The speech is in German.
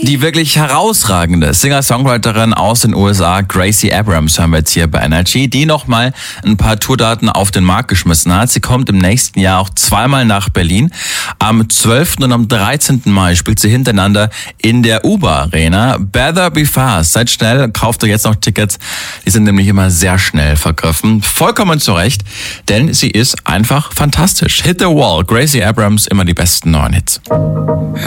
Die wirklich herausragende Singer-Songwriterin aus den USA, Gracie Abrams, haben wir jetzt hier bei Energy, die nochmal ein paar Tourdaten auf den Markt geschmissen hat. Sie kommt im nächsten Jahr auch zweimal nach Berlin. Am 12. und am 13. Mai spielt sie hintereinander in der UBA-Arena. Better Be Fast. Seid schnell, kauft euch jetzt noch Tickets. Die sind nämlich immer sehr schnell vergriffen. Vollkommen zu Recht, denn sie ist einfach fantastisch. Hit the Wall. Gracie Abrams, immer die besten neuen Hits.